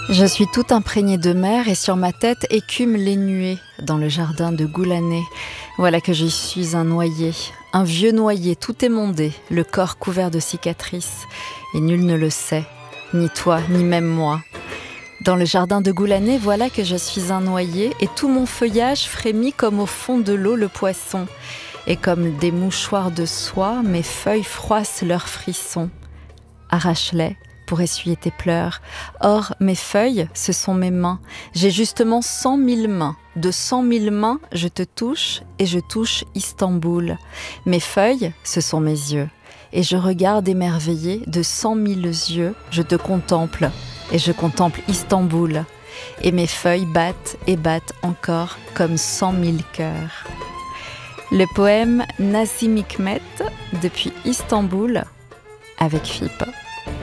Je suis tout imprégnée de mer et sur ma tête écument les nuées dans le jardin de Goulanais. Voilà que je suis un noyé, un vieux noyé tout émondé, le corps couvert de cicatrices. Et nul ne le sait, ni toi, ni même moi. Dans le jardin de Goulanais, voilà que je suis un noyé et tout mon feuillage frémit comme au fond de l'eau le poisson. Et comme des mouchoirs de soie, mes feuilles froissent leurs frissons. Arrache-les pour essuyer tes pleurs. Or, mes feuilles, ce sont mes mains. J'ai justement 100 000 mains. De 100 000 mains, je te touche et je touche Istanbul. Mes feuilles, ce sont mes yeux. Et je regarde émerveillé de 100 000 yeux, je te contemple et je contemple Istanbul. Et mes feuilles battent et battent encore comme 100 000 cœurs. Le poème Nazım Hikmet depuis Istanbul avec Philippe.